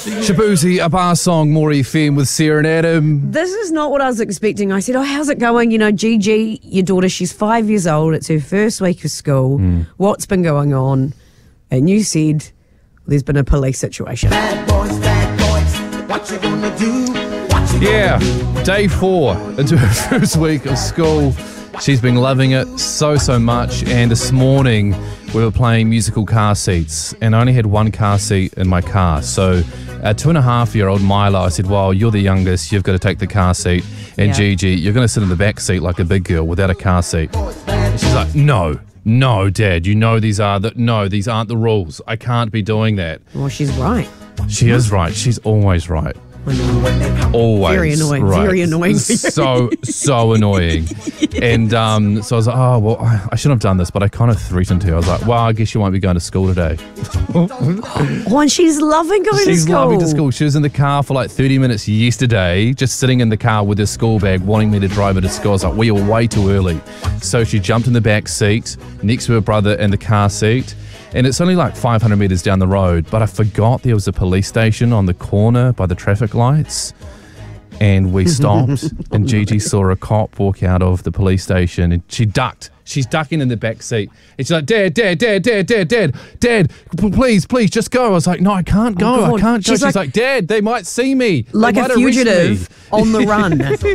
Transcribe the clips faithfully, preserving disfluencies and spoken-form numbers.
Shaboozey, a bar song, More F M with Sarah and Adam. This is not what I was expecting. I said, oh, how's it going? You know, Gigi, your daughter, she's five years old. It's her first week of school. Mm. What's been going on? And you said, there's been a police situation. Bad boys, bad boys, what you gonna do? What you Yeah, gonna do? day four into her first week of school. She's been loving it so, so much. And this morning we were playing musical car seats, and I only had one car seat in my car. So a two and a half year old Mila, I said, well, you're the youngest, you've got to take the car seat. And Yeah. Gigi, you're going to sit in the back seat like a big girl without a car seat. And she's like, no, no, Dad, you know these are the, no, these aren't the rules. I can't be doing that. Well, she's right. She is right. She's always right. Always. Very annoying, right. very annoying. So, so annoying. Yes. And um, so I was like, oh, well, I, I shouldn't have done this, but I kind of threatened her. I was like, well, I guess you won't be going to school today. Oh, and she's loving going She's to school. loving to school. She was in the car for like thirty minutes yesterday, just sitting in the car with her school bag, wanting me to drive her to school. I was like, we are way too early. So she jumped in the back seat next to her brother in the car seat. And it's only like five hundred metres down the road, but I forgot there was a police station on the corner by the traffic lights. And we stopped, and Gigi saw a cop walk out of the police station, and she ducked. She's ducking in the back seat. And she's like, Dad, Dad, Dad, Dad, Dad, Dad, Dad, p- please, please, just go. I was like, no, I can't go. Oh, I can't go. She's She's, like, like, Dad, they might see me. They like might a arrest me." fugitive on the run.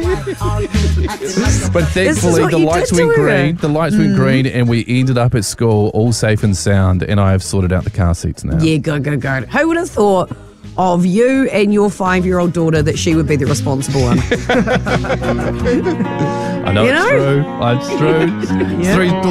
But thankfully, what the you lights did to went her. green. The lights went green, and we ended up at school all safe and sound. And I have sorted out the car seats now. Yeah, go, go, go. Who would have thought of you and your five-year-old daughter that she would be the responsible one? I know You it's know? true. It's true. Yeah. Three